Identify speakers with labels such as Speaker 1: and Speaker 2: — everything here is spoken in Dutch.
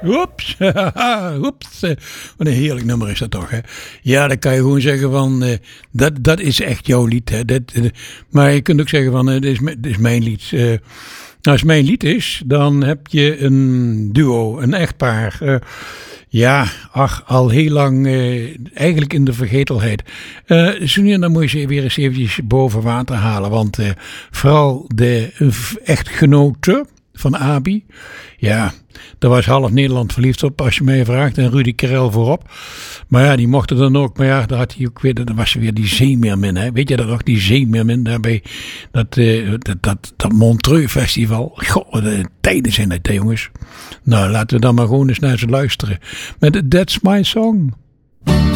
Speaker 1: Oeps. Oeps. Wat een heerlijk nummer is dat toch, hè? Ja, dan kan je gewoon zeggen van... dat is echt jouw lied, hè? Maar je kunt ook zeggen van... dit is mijn lied. Nou, als het mijn lied is... dan heb je een duo, een echtpaar... al heel lang eigenlijk in de vergetelheid. Zo nu en dan moet je ze weer eens eventjes boven water halen. Want vooral de echtgenote van Abi. Ja, daar was half Nederland verliefd op als je mij vraagt. En Rudy Karel voorop. Maar ja, die mochten dan ook. Maar ja, daar had hij ook weer, dan was er weer die Zeemeermin. Hè? Weet je dat nog? Die Zeemeermin daarbij. Dat Montreux Festival. Goh, wat tijden zijn dat, jongens. Nou, laten we dan maar gewoon eens naar ze luisteren. Met That's My Song.